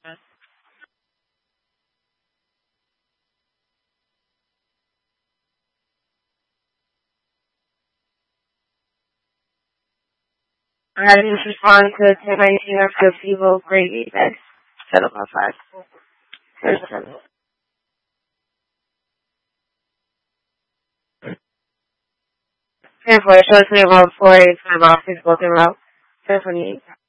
I just respond to 1019 or 50 vote gravy bags. Set up on 5. There's 10. Therefore, it shows me about 4 8 time off his booking route. 1028.